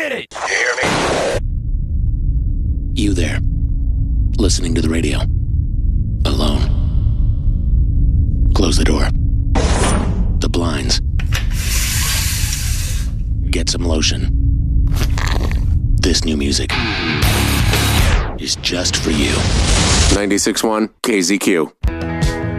get it! You hear me? You there, listening to the radio, alone. Close the door, the blinds. Get some lotion. This new music is just for you. 96.1 KZQ.